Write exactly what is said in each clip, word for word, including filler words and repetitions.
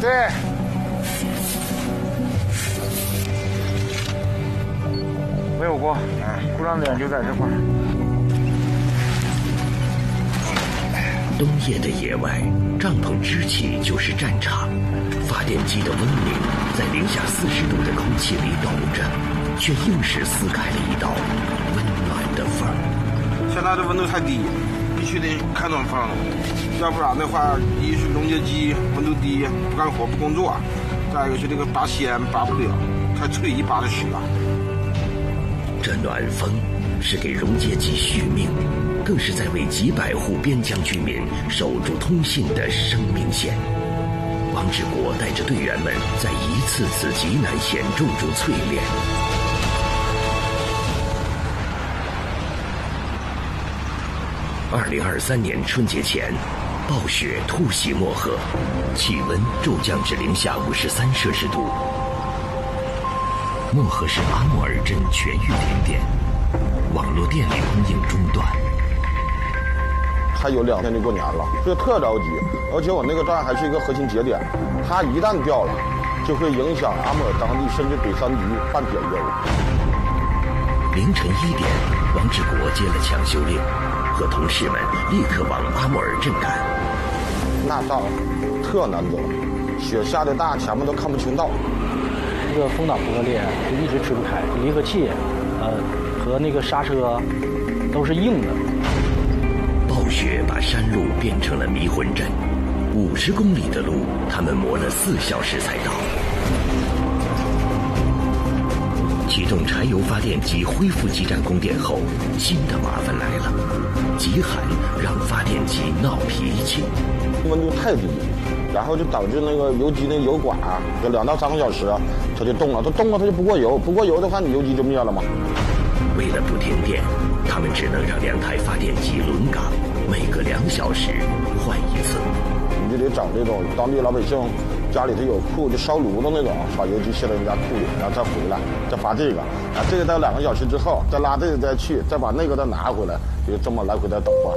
对。没有过，故障点就在这块。 冬夜的野外，帐篷支起就是战场。发电机的嗡鸣在零下四十度的空气里抖着，却硬是撕开了一道温暖的缝。 现在这温度太低，必须得开暖风，要不然的话，一是农业机温度低，不干活不工作；再一个是这个拔鲜拔不了，太脆一拔就湿了。 这暖风是给溶解剂续命，更是在为几百户边疆居民守住通信的生命线。王志国带着队员们在一次次极难险重中淬炼。二零二三年春节前，暴雪突袭漠河，气温骤降至零下五十三摄氏度。漠河市阿穆尔镇全域停电，网络电力供应中断。 还有两天就过年了，所以特着急。而且我那个站还是一个核心节点，它一旦掉了，就会影响阿穆尔当地甚至北三局办铁业务。 凌晨一点，王志国接了抢修令，和同事们立刻往阿穆尔镇赶。 那道特难走，雪下的大，前面都看不清道。 这个风挡破裂就一直吹不开，离合器，呃，和那个刹车都是硬的。 暴雪把山路变成了迷魂阵，五十公里的路，他们磨了四小时才到。启动柴油发电机恢复基站供电后，新的麻烦来了，极寒让发电机闹脾气， 温度太低，然后就导致那个油机那油管有两到三个小时它就动了，它动了它就不过油，不过油的话你油机就灭了嘛。 为了不停电，他们只能让两台发电机轮岗，每隔两小时换一次。 你就得找这种当地老百姓家里头有库就烧炉的那种，把油机卸到人家库里，然后再回来再发这个，啊，这个到两个小时之后再拉这个再去，再把那个再拿回来，就这么来回再倒换。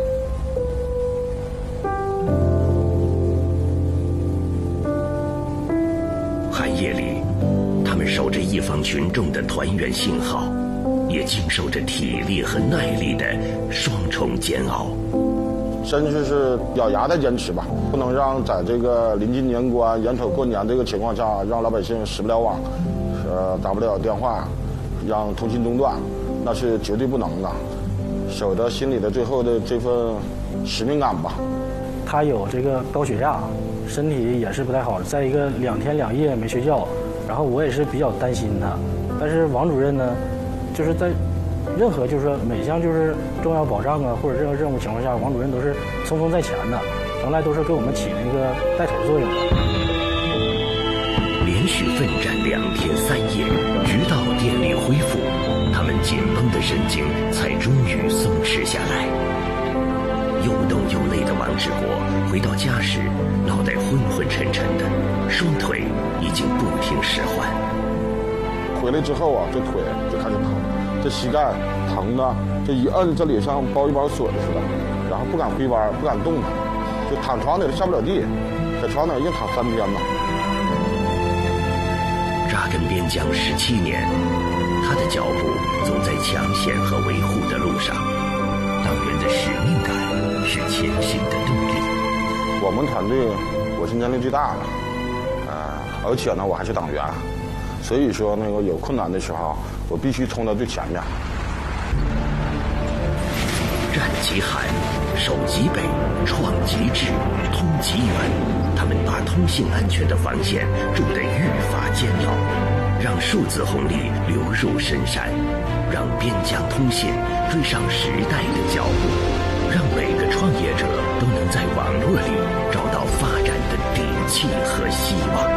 寒夜里，他们守着一方群众的团圆信号，也经受着体力和耐力的双重煎熬。 甚至是咬牙的坚持吧，不能让在这个临近年关、眼瞅过年这个情况下，让老百姓使不了网，呃，打不了电话，让通信中断，那是绝对不能的。守着心里的最后的这份使命感吧。 他有这个高血压，身体也是不太好，再一个两天两夜没睡觉，然后我也是比较担心他。但是王主任呢，就是在任何就是说每项就是重要保障啊，或者任何任务情况下，王主任都是冲锋在前的，从来都是给我们起那个带头作用的。 连续奋战两天三夜，直到电力恢复，他们紧绷的神经才终于松弛下来。又冻又累的王志国回到家时，脑袋昏昏沉沉的，双腿已经不听使唤。 回来之后啊，这腿就开始疼。这膝盖疼的，这一摁，这里像包一包锁似的，然后不敢回弯，不敢动弹，就躺床里都下不了地，在床上硬躺三天呢。 扎根边疆十七年，他的脚步总在抢险和维护的路上。党员的使命感是前行的动力。 我们团队我是年龄最大的，啊、呃，而且呢我还是党员，所以说那个有困难的时候，我必须冲到最前面。 战极寒，守极北，创极致，通极远。他们把通信安全的防线筑得愈发坚牢，让数字红利流入深山，让边疆通信追上时代的脚步，让每个创业者都能在网络里找到发展的底气和希望。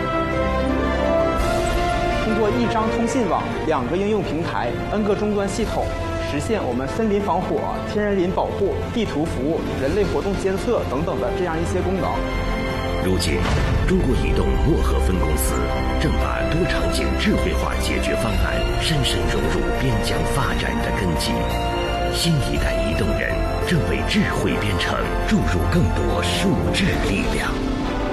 通过一张通信网、两个应用平台、N 个终端系统，实现我们森林防火、天然林保护、地图服务、人类活动监测等等的这样一些功能。 如今，中国移动漠河分公司正把多场景智慧化解决方案深深融入边疆发展的根基。新一代移动人正为智慧编程注入更多数字力量。